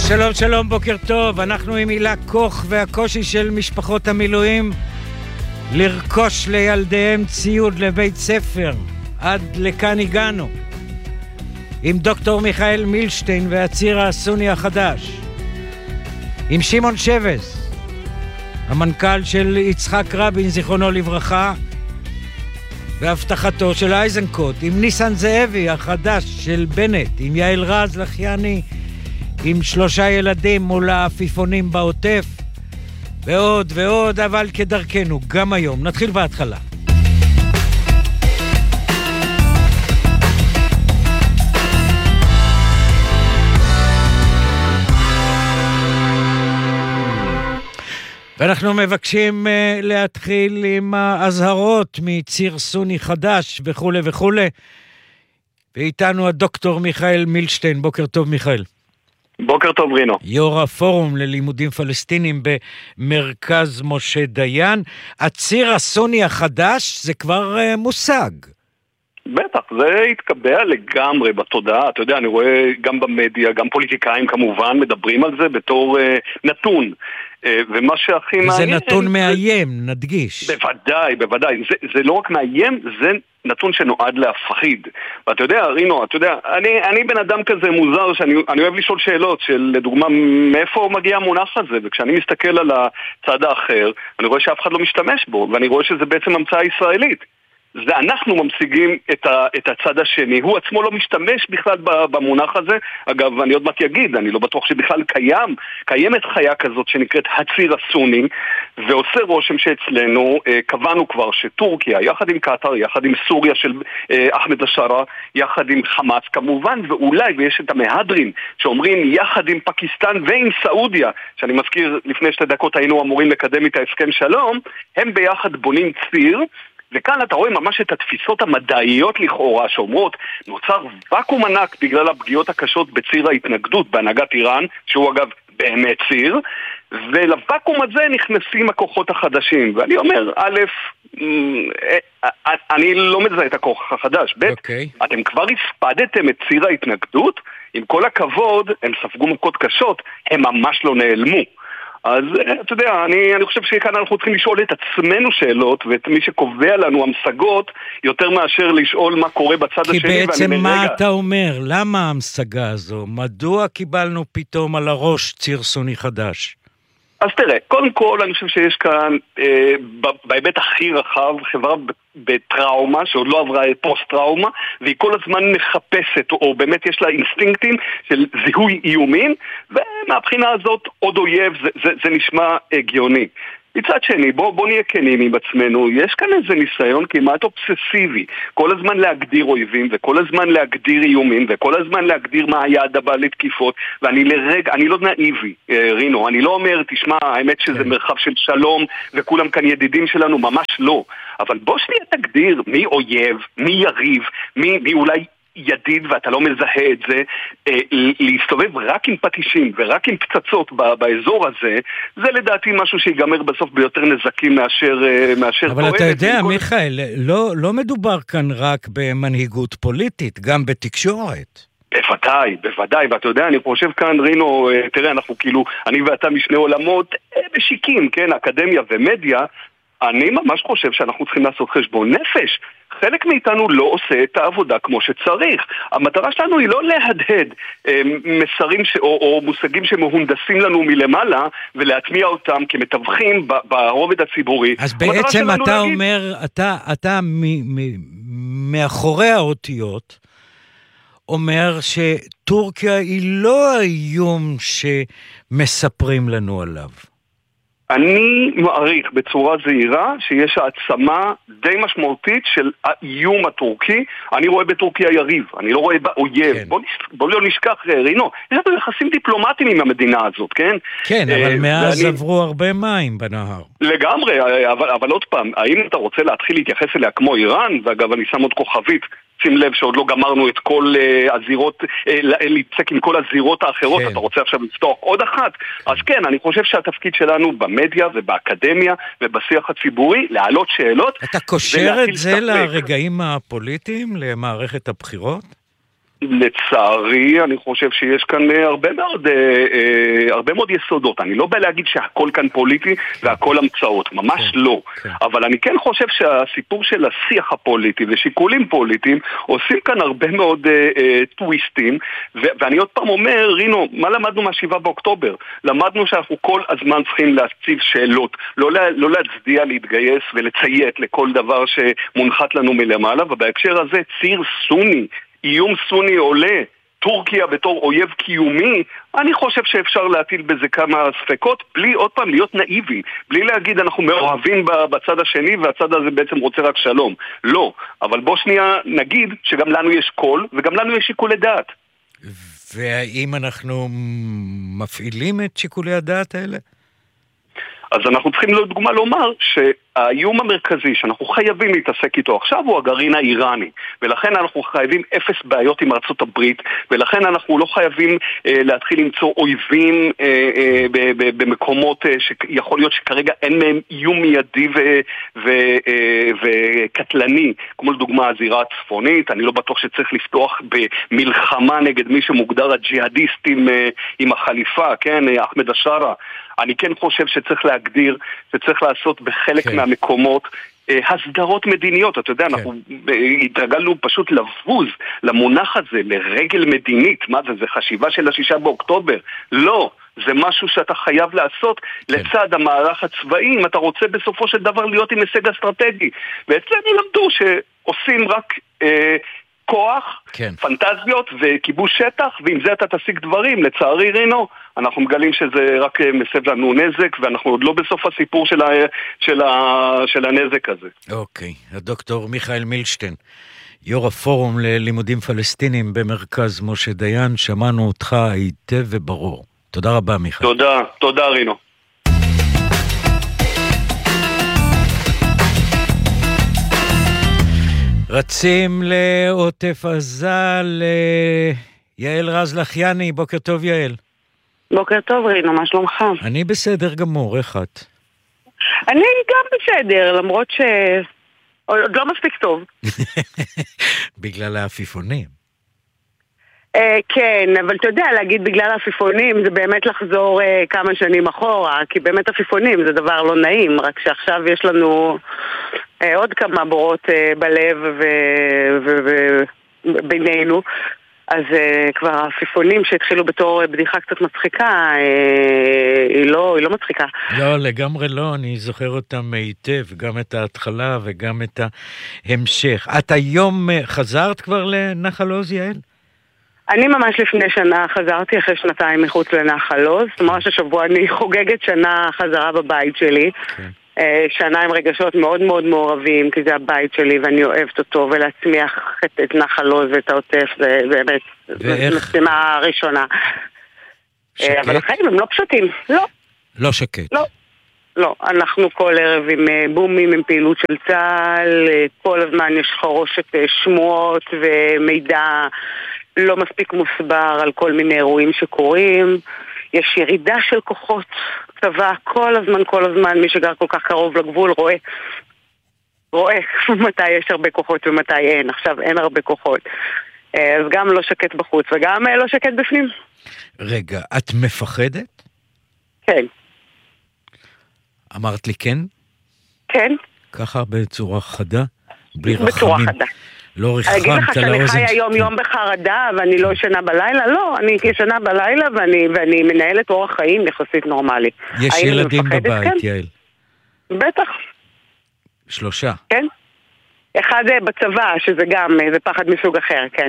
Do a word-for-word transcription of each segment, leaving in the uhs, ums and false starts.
שלום שלום, בוקר טוב. אנחנו עם הילה כוך והקושי של משפחות המילואים לרכוש לילדיהם ציוד לבית ספר. עד לכאן הגענו. עם דוקטור מיכאל מילשטיין והציר הסוני החדש. עם שמעון שבס, המנכ"ל של יצחק רבין זיכרונו לברכה, והבטחתו של אייזנקוט. עם ניסן זאבי החדש של בנט. עם יעל רז לחייני עם שלושה ילדים מול האפיפונים בעוטף, ועוד ועוד, אבל כדרכנו גם היום. נתחיל בהתחלה. ואנחנו מבקשים uh, להתחיל עם ההזהרות מציר סוני חדש וכו' וכו'. ואיתנו הדוקטור מיכאל מילשטיין. בוקר טוב מיכאל. בוקר טוב רינו. יו"ר הפורום ללימודים פלסטינים במרכז משה דיין. הציר הסוני החדש זה כבר uh, מושג. בטח, זה התקבע לגמרי בתודעה. אתה יודע, אני רואה גם במדיה, גם פוליטיקאים כמובן מדברים על זה בתור uh, נתון. ומה שהכי מעניין... זה נתון מאיים, נדגיש. בוודאי, בוודאי. זה, זה לא רק מאיים, זה נתון שנועד להפחיד. ואתה יודע, רינו, אתה יודע, אני, אני בן אדם כזה מוזר, שאני אני אוהב לשאול שאלות, של לדוגמה, מאיפה מגיע המונח הזה? וכשאני מסתכל על הצד האחר, אני רואה שאף אחד לא משתמש בו, ואני רואה שזה בעצם המצאה ישראלית. זה אנחנו ממשיגים את, ה, את הצד השני. הוא עצמו לא משתמש בכלל במונח הזה. אגב, אני עוד מעט יגיד, אני לא בטוח שבכלל קיים, קיימת חיה כזאת שנקראת הציר הסוני, ועושה רושם שאצלנו אה, קבענו כבר שטורקיה, יחד עם קטר, יחד עם סוריה של אה, אחמד השרה, יחד עם חמאס כמובן, ואולי, ויש את המהדרין שאומרים יחד עם פקיסטן ועם סעודיה, שאני מזכיר לפני שתי דקות היינו אמורים לקדם את ההסכם שלום, הם ביחד בונים ציר, וכאן אתה רואה ממש את התפיסות המדעיות לכאורה שאומרות, נוצר וקום ענק בגלל הפגיעות הקשות בציר ההתנגדות בהנהגת איראן, שהוא אגב באמת ציר, ולווקום הזה נכנסים הכוחות החדשים. ואני אומר, א', אני לא מזהה את הכוח החדש. ב', okay. אתם כבר הספדתם את ציר ההתנגדות, עם כל הכבוד, הם ספגו מכות קשות, הם ממש לא נעלמו. אז אתה יודע, אני, אני חושב שכאן אנחנו צריכים לשאול את עצמנו שאלות, ואת מי שקובע לנו המשגות, יותר מאשר לשאול מה קורה בצד השני. כי בעצם ואני מה מרגע... אתה אומר? למה המשגה הזו? מדוע קיבלנו פתאום על הראש ציר סוני חדש? אז תראה, קודם כל אני חושב שיש כאן, אה, בהיבט הכי רחב, חברה בטראומה, שעוד לא עברה פוסט-טראומה, והיא כל הזמן מחפשת, או באמת יש לה אינסטינקטים של זיהוי איומים, ומהבחינה הזאת עוד אויב, זה, זה, זה נשמע הגיוני. מצד שני, בוא, בוא נהיה כנים עם עצמנו, יש כאן איזה ניסיון כמעט אובססיבי, כל הזמן להגדיר אויבים, וכל הזמן להגדיר איומים, וכל הזמן להגדיר מה היעד הבא לתקיפות, ואני לרגע, אני לא נאיבי, רינו, אני לא אומר, תשמע, האמת שזה מרחב של שלום, וכולם כאן ידידים שלנו, ממש לא, אבל בוא שנייה תגדיר מי אויב, מי יריב, מי, מי אולי ידיד ואתה לא מזהה את זה, להסתובב רק עם פטישים ורק עם פצצות באזור הזה, זה לדעתי משהו שיגמר בסוף ביותר נזקים מאשר מאשר אבל אתה יודע, מיכאל, לא, לא מדובר כאן רק במנהיגות פוליטית, גם בתקשורת. בוודאי, בוודאי, ואתה יודע, אני חושב כאן, רינו, תראה, אנחנו כאילו, אני ואתה משני עולמות משיקים, כן, אקדמיה ומדיה, אני ממש חושב שאנחנו צריכים לעשות חשבון נפש. חלק מאיתנו לא עושה את העבודה כמו שצריך. המטרה שלנו היא לא להדהד אה, מסרים ש... או, או מושגים שמהונדסים לנו מלמעלה, ולהטמיע אותם כמתווכים ברובד הציבורי. אז בעצם אתה להגיד... אומר, אתה, אתה מ- מ- מאחורי האותיות, אומר שטורקיה היא לא האיום שמספרים לנו עליו. אני מעריך בצורה זהירה שיש העצמה די משמעותית של האיום הטורקי. אני רואה בטורקיה יריב, אני לא רואה באויב. כן. בוא, בוא לא נשכח, רינו, יש לנו יחסים דיפלומטיים עם המדינה הזאת, כן? כן, אבל מאז ואני... עברו הרבה מים בנהר. לגמרי, אבל, אבל עוד פעם, האם אתה רוצה להתחיל להתייחס אליה כמו איראן? ואגב, אני שם עוד כוכבית, שים לב שעוד לא גמרנו את כל uh, הזירות, uh, להצק עם כל הזירות האחרות, כן. אתה רוצה עכשיו לפתוח עוד אחת? כן. אז כן, אני חושב שהתפקיד שלנו במדיה ובאקדמיה ובשיח הציבורי, להעלות שאלות. אתה קושר את זה לרגעים הפוליטיים, למערכת הבחירות? לצערי, אני חושב שיש כאן הרבה מאוד, הרבה מאוד יסודות. אני לא בא להגיד שהכל כאן פוליטי והכל המצאות, ממש לא. אבל אני כן חושב שהסיפור של השיח הפוליטי ושיקולים פוליטיים עושים כאן הרבה מאוד טוויסטים, ואני עוד פעם אומר, רינו, מה למדנו מהשבעה באוקטובר? למדנו שאנחנו כל הזמן צריכים להציב שאלות, לא להצדיע, להתגייס ולציית לכל דבר שמונחת לנו מלמעלה, ובהקשר הזה ציר סוני, איום סוני עולה, טורקיה בתור אויב קיומי, אני חושב שאפשר להטיל בזה כמה ספקות, בלי עוד פעם להיות נאיבי, בלי להגיד אנחנו מאוהבים בצד השני והצד הזה בעצם רוצה רק שלום. לא, אבל בוא שנייה נגיד שגם לנו יש קול וגם לנו יש שיקולי דעת. והאם אנחנו מפעילים את שיקולי הדעת האלה? אז אנחנו צריכים לדוגמה לומר שהאיום המרכזי שאנחנו חייבים להתעסק איתו עכשיו הוא הגרעין האיראני, ולכן אנחנו חייבים אפס בעיות עם ארצות הברית, ולכן אנחנו לא חייבים אה, להתחיל למצוא אויבים אה, אה, ב- ב- במקומות אה, שיכול להיות שכרגע אין מהם איום מיידי ו- ו- אה, וקטלני, כמו לדוגמה הזירה הצפונית. אני לא בטוח שצריך לפתוח במלחמה נגד מי שמוגדר הג'יהדיסטים אה, עם החליפה, כן, אה, אחמד השרה. אני כן חושב שצריך להגדיר, שצריך לעשות בחלק כן. מהמקומות אה, הסדרות מדיניות. אתה יודע, כן. אנחנו אה, התרגלנו פשוט לבוז למונח הזה, לרגל מדינית. מה זה? זה חשיבה של השישה באוקטובר? לא, זה משהו שאתה חייב לעשות כן. לצד המערך הצבאי, אם אתה רוצה בסופו של דבר להיות עם הישג אסטרטגי. ואצלנו למדו שעושים רק... אה, כוח, כן. פנטזיות וכיבוש שטח, ועם זה אתה תשיג דברים. לצערי רינו, אנחנו מגלים שזה רק מסב לנו נזק, ואנחנו עוד לא בסוף הסיפור של, ה, של, ה, של הנזק הזה. אוקיי, הדוקטור מיכאל מילשטיין, יו"ר הפורום ללימודים פלסטינים במרכז משה דיין, שמענו אותך היטב וברור. תודה רבה מיכאל. תודה, תודה רינו. רצים לעוטף עזה, ליעל רז לחייני. בוקר טוב יעל. בוקר טוב רינו, מה שלומך? אני בסדר גמור, איך את? אני גם בסדר, למרות ש... עוד לא מספיק טוב. בגלל העפיפונים. כן, אבל אתה יודע, להגיד בגלל העפיפונים זה באמת לחזור כמה שנים אחורה, כי באמת עפיפונים זה דבר לא נעים, רק שעכשיו יש לנו עוד כמה בורות בלב ובינינו, אז כבר העפיפונים שהתחילו בתור בדיחה קצת מצחיקה, היא לא, היא לא מצחיקה. לא, לגמרי לא, אני זוכר אותם היטב, גם את ההתחלה וגם את ההמשך. את היום חזרת כבר לנחל עוז, יעל? אני ממש לפני שנה חזרתי אחרי שנתיים מחוץ לנחל עוז, ממש השבוע אני חוגגת שנה חזרה בבית שלי, שנה עם רגשות מאוד מאוד מעורבים, כי זה הבית שלי ואני אוהבת אותו, ולהצמיח את נחל עוז ואת העוטף, זה באמת משימה ראשונה. אבל החיים הם לא פשוטים, לא. לא שקט. לא. לא, אנחנו כל ערב עם בומים, עם פעילות של צה"ל, כל הזמן יש חרושת שמועות ומידע לא מספיק מוסבר על כל מיני אירועים שקורים, יש ירידה של כוחות צבא, כל הזמן, כל הזמן, מי שגר כל כך קרוב לגבול רואה, רואה מתי יש הרבה כוחות ומתי אין, עכשיו אין הרבה כוחות, אז גם לא שקט בחוץ וגם לא שקט בפנים. רגע, את מפחדת? כן. אמרת לי כן? כן. ככה בצורה חדה? בלי רחמים? בצורה חדה. לא רחמת על האוזן. אני אגיד לך שאני חיה יום כן. יום בחרדה ואני לא ישנה בלילה? לא, אני ישנה בלילה ואני, ואני מנהלת אורח חיים יחסית נורמלי. יש ילדים בבית, כן? יעל? בטח. שלושה? כן. אחד בצבא, שזה גם, זה פחד מסוג אחר, כן.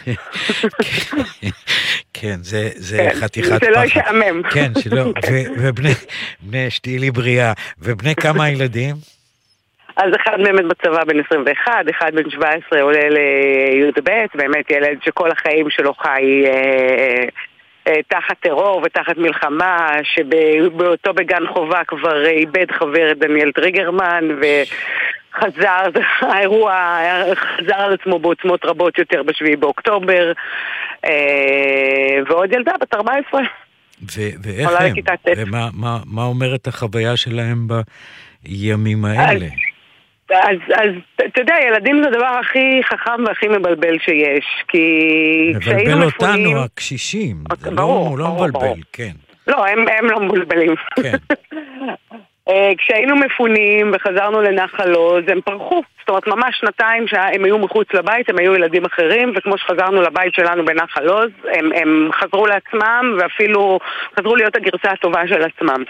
כן, זה, זה חתיכת פחד. זה לא ישעמם. כן, שלא, ובני, שתהי לי בריאה, ובני כמה ילדים? אז אחד באמת בצבא בן עשרים ואחת, אחד בן שבע עשרה עולה לי"ב, באמת ילד שכל החיים שלו חי אה, אה, תחת טרור ותחת מלחמה, שבאותו בגן חובה כבר איבד חבר את דניאל טריגרמן, וחזר, האירוע חזר על עצמו בעוצמות רבות יותר בשביעי באוקטובר, אה, ועוד ילדה בת ארבע עשרה. ואיך הם? ומה מה, מה אומרת החוויה שלהם בימים האלה? אז, אז אתה יודע, ילדים זה הדבר הכי חכם והכי מבלבל שיש, כי מבלבל אותנו, הקשישים, זה ברור, לא, לא ברור, מבלבל, ברור. כן. לא, הם, הם לא מבלבלים. כן. כשהיינו מפונים וחזרנו לנחל עוז, הם פרחו. זאת אומרת, ממש שנתיים שהם היו מחוץ לבית, הם היו ילדים אחרים, וכמו שחזרנו לבית שלנו בנחל עוז, הם, הם חזרו לעצמם, ואפילו חזרו להיות הגרסה הטובה של עצמם.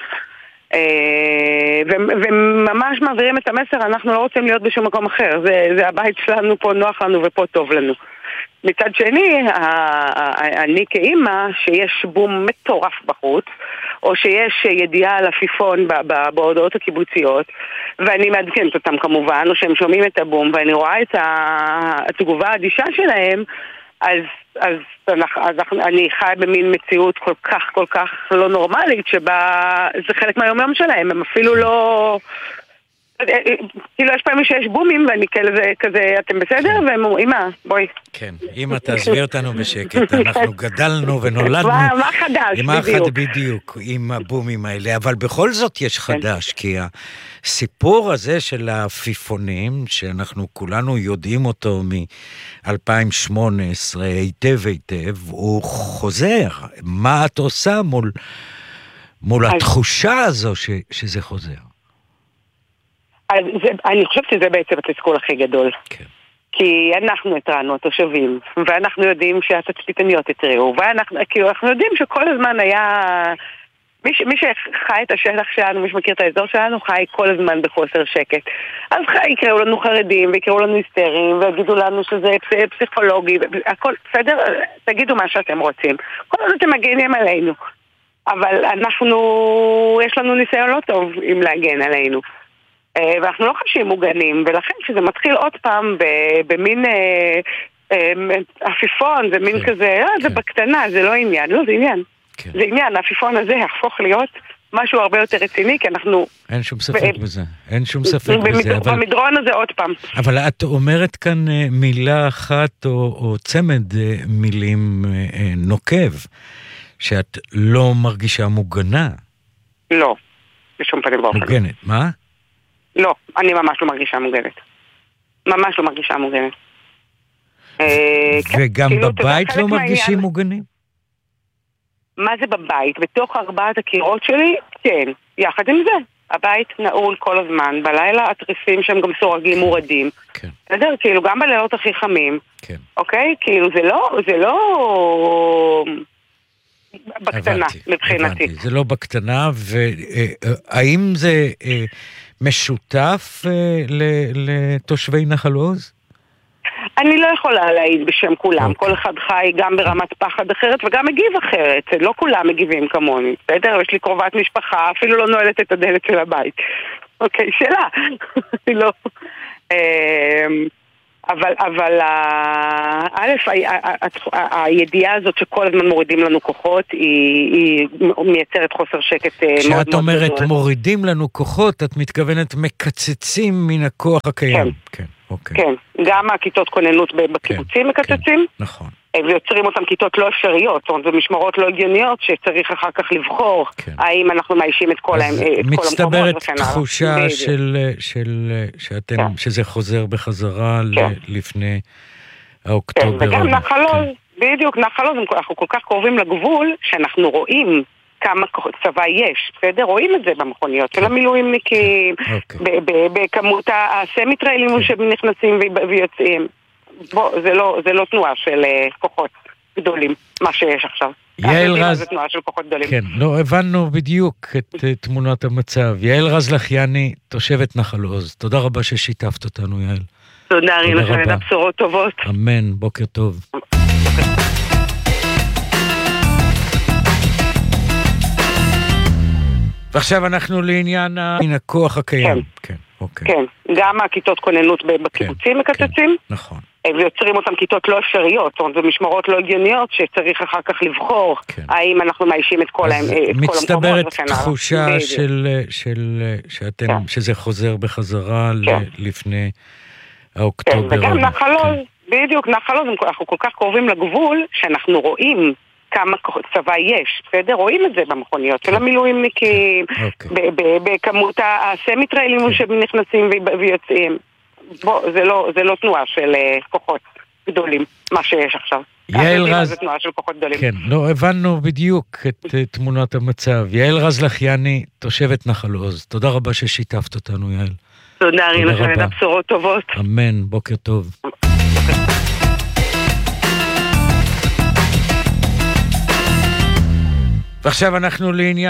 וממש מעבירים את המסר, אנחנו לא רוצים להיות בשום מקום אחר. זה, זה הבית שלנו, פה נוח לנו ופה טוב לנו. מצד שני, אני כאימא, שיש בום מטורף בחוץ, או שיש ידיעה על עפיפון בהודעות הקיבוציות, ואני מעדכנת אותם כמובן, או שהם שומעים את הבום, ואני רואה את התגובה האדישה שלהם, אז, אז, אז אני חי במין מציאות כל כך, כל כך לא נורמלית, שבה זה חלק מהיום-יום שלהם, הם אפילו לא... כאילו יש פעמים שיש בומים ואני כזה, כזה, אתם בסדר? והם אומרים, אמא, בואי. כן, אמא תעזבי אותנו בשקט, אנחנו גדלנו ונולדנו. מה חדש, בדיוק. בדיוק, עם הבומים האלה, אבל בכל זאת יש חדש, כי הסיפור הזה של העפיפונים, שאנחנו כולנו יודעים אותו מ-אלפיים שמונה עשרה היטב היטב, הוא חוזר. מה את עושה מול, מול התחושה הזו ש, שזה חוזר? אז זה, אני חושבת שזה בעצם התסכול הכי גדול. כן. כי אנחנו התרענו, התושבים, ואנחנו יודעים שהתצפיתניות התריעו, ואנחנו כאילו, אנחנו יודעים שכל הזמן היה... מי, ש, מי שחי את השטח שלנו, מי שמכיר את האזור שלנו, חי כל הזמן בחוסר שקט. אז חי, יקראו לנו חרדים, ויקראו לנו היסטריים, ויגידו לנו שזה פסיכולוגי, הכל, בסדר? תגידו מה שאתם רוצים. כל עוד אתם מגנים עלינו. אבל אנחנו, יש לנו ניסיון לא טוב אם להגן עלינו. ואנחנו לא חשים מוגנים, ולכן שזה מתחיל עוד פעם במין עפיפון, זה מין כזה, זה בקטנה, זה לא עניין, לא, זה עניין. זה עניין, העפיפון הזה יהפוך להיות משהו הרבה יותר רציני, כי אנחנו... אין שום ספק בזה, אין שום ספק בזה. במדרון הזה עוד פעם. אבל את אומרת כאן מילה אחת או צמד מילים נוקב, שאת לא מרגישה מוגנה. לא, בשום פנים באופן. מוגנת, מה? לא, אני ממש לא מרגישה מוגנת. ממש לא מרגישה מוגנת. וגם בבית לא מרגישים מוגנים? מה זה בבית? בתוך ארבעת הקירות שלי? כן. יחד עם זה. הבית נעול כל הזמן. בלילה התריסים שהם גם סורגים מורדים. כן. בסדר? כאילו גם בלילות הכי חמים. כן. אוקיי? כאילו זה לא... זה לא... בקטנה, מבחינתי. זה לא בקטנה, והאם זה משותף לתושבי נחל עוז? אני לא יכולה להעיד בשם כולם. כל אחד חי גם ברמת פחד אחרת וגם מגיב אחרת. לא כולם מגיבים כמוני. בסדר? יש לי קרובת משפחה, אפילו לא נועלת את הדלת של הבית. אוקיי, שאלה. לא... אבל, אבל, א', הידיעה הזאת שכל הזמן מורידים לנו כוחות, היא, היא מייצרת חוסר שקט מאוד מאוד גדול. כשאת אומרת מורידים לנו כוחות, את מתכוונת מקצצים מן הכוח הקיים. כן, כן, כן. גם הכיתות כוננות בקיבוצים מקצצים. נכון. ויוצרים אותם כיתות לא אפשריות, זאת אומרת, זה משמרות לא הגיוניות שצריך אחר כך לבחור האם אנחנו מאיישים את כל המקומות. מצטברת תחושה שזה חוזר בחזרה לפני האוקטובר. וגם נחל עוז, בדיוק, נחל עוז, אנחנו כל כך קרובים לגבול שאנחנו רואים כמה צבא יש, בסדר? רואים את זה במכוניות של המילואימניקים, בכמות הסמיטריילים שנכנסים ויוצאים. בוא, זה לא, זה לא תנועה של uh, כוחות גדולים, מה שיש עכשיו. יעל רז... זה תנועה של כוחות גדולים. כן, לא, הבנו בדיוק את uh, תמונת המצב. יעל רז לחיאני, תושבת נחל עוז. תודה רבה ששיתפת אותנו, יעל. תודה, רינה, שנדע בשורות טובות. אמן, בוקר טוב. ועכשיו אנחנו לעניין הכוח הקיים. כן, כן. כן, גם הכיתות כוננות בקיבוצים מקצצים. נכון. ויוצרים אותם כיתות לא אפשריות, זאת אומרת, זה משמרות לא הגיוניות שצריך אחר כך לבחור האם אנחנו מאיישים את כל המקומות. מצטברת תחושה שזה חוזר בחזרה לפני האוקטובר. וגם נחל עוז, בדיוק, נחל עוז, אנחנו כל כך קרובים לגבול שאנחנו רואים כמה צבא יש, בסדר? רואים את זה במכוניות של המילואימניקים, בכמות הסמיטריילים שנכנסים ויוצאים. בוא, זה לא, זה לא תנועה של uh, כוחות גדולים, מה שיש עכשיו. יעל רז... זה תנועה של כוחות גדולים. כן, לא, הבנו בדיוק את uh, תמונת המצב. יעל רז לחייני, תושבת נחל עוז. תודה רבה ששיתפת אותנו, יעל. תודה, רינה, שנדע בשורות טובות. אמן, בוקר טוב. ועכשיו אנחנו לעניין